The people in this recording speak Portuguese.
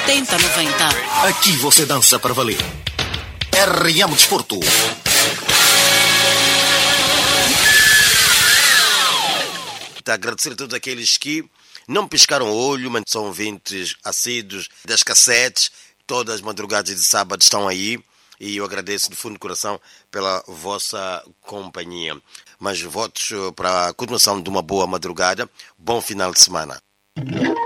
8090. Aqui você dança para valer. RM Desporto. Agradecer a todos aqueles que não piscaram o olho, mas são ouvintes assíduos das cassetes. Todas as madrugadas de sábado estão aí. E eu agradeço do fundo do coração pela vossa companhia. Mas votos para a continuação de uma boa madrugada. Bom final de semana.